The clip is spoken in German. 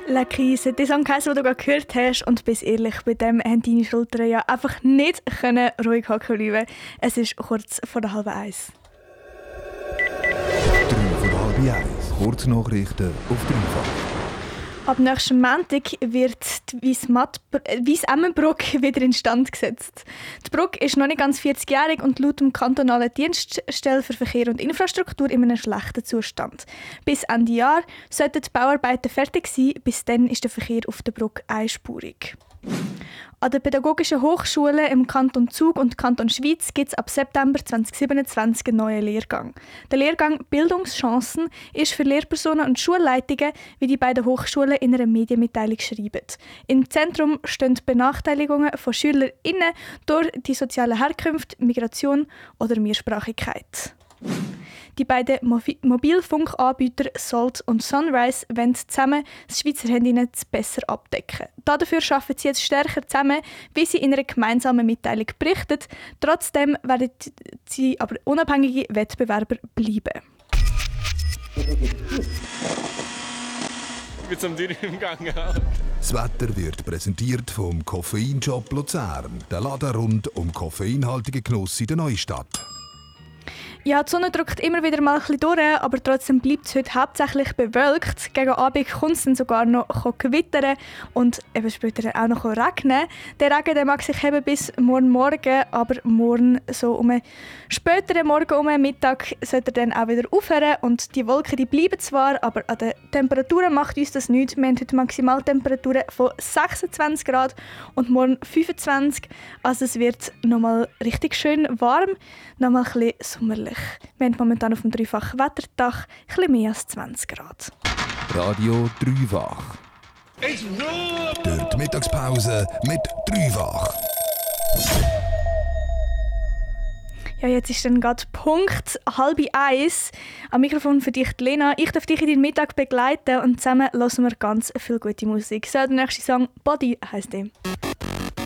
La Crise, der Song heisst, den du gerade gehört hast. Und bis ehrlich, bei dem haben deine Schultern ja einfach nicht ruhig hocken bleiben. Es ist kurz vor der 12:30. 1. Kurznachrichten auf Dreifach. Ab nächsten Montag wird die Weiss-Emmenbrücke wieder instand gesetzt. Die Brücke ist noch nicht ganz 40-jährig und laut dem kantonalen Dienststelle für Verkehr und Infrastruktur in einem schlechten Zustand. Bis Ende Jahr sollten die Bauarbeiten fertig sein. Bis dann ist der Verkehr auf der Brücke einspurig. An den pädagogischen Hochschulen im Kanton Zug und Kanton Schwyz gibt es ab September 2027 einen neuen Lehrgang. Der Lehrgang Bildungschancen ist für Lehrpersonen und Schulleitungen, wie die beiden Hochschulen in einer Medienmitteilung schreiben. Im Zentrum stehen die Benachteiligungen von SchülerInnen durch die soziale Herkunft, Migration oder Mehrsprachigkeit. Die beiden Mobilfunkanbieter Salt und Sunrise wollen zusammen das Schweizer Handynetz besser abdecken. Dafür arbeiten sie jetzt stärker zusammen, wie sie in einer gemeinsamen Mitteilung berichtet. Trotzdem werden sie aber unabhängige Wettbewerber bleiben. Mit so einem Tür im Gang. Das Wetter wird präsentiert vom Koffeinshop Luzern, der Laden rund um koffeinhaltige Genuss in der Neustadt. Ja, die Sonne drückt immer wieder mal ein bisschen durch, aber trotzdem bleibt es heute hauptsächlich bewölkt. Gegen Abend kommt es dann sogar noch gewittern und eben später auch noch regnen. Der Regen der mag sich eben bis morgen Morgen, aber morgen so um späteren Morgen, Mittag, sollte er dann auch wieder aufhören. Und die Wolken die bleiben zwar, aber an den Temperaturen macht uns das nichts. Wir haben heute Maximaltemperaturen von 26 Grad und morgen 25. Also es wird nochmal richtig schön warm, nochmal ein bisschen sommerlich. Wir haben momentan auf dem dreifachen Wetterdach etwas mehr als 20 Grad. Radio Dreifach. Durch die Mittagspause mit Dreifach. Ja, jetzt ist dann gerade Punkt 12:30. Am Mikrofon für dich, Lena. Ich darf dich in deinen Mittag begleiten und zusammen hören wir ganz viel gute Musik. So, der nächste Song «Body» heisst der.